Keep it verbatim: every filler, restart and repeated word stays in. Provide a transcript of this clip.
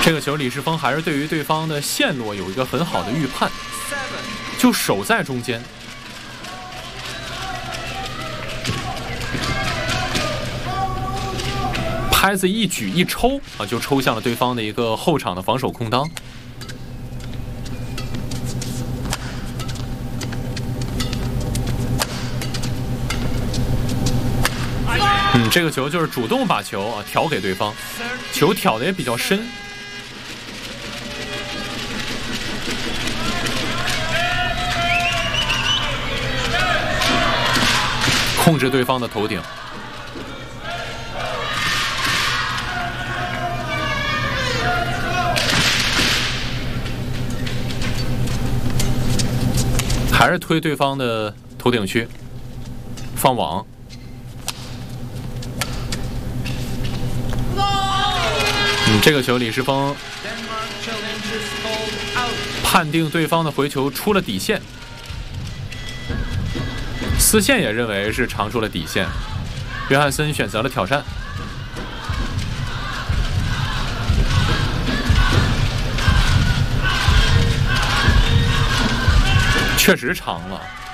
这个球，李世峰还是对于对方的线路有一个很好的预判，就守在中间。拍子一举一抽啊，就抽向了对方的一个后场的防守空当。嗯，这个球就是主动把球啊挑给对方，球挑的也比较深。控制对方的头顶。还是推对方的头顶区，放网。嗯，这个球李世峰判定对方的回球出了底线，司线也认为是长出了底线，约翰森选择了挑战。确实长了。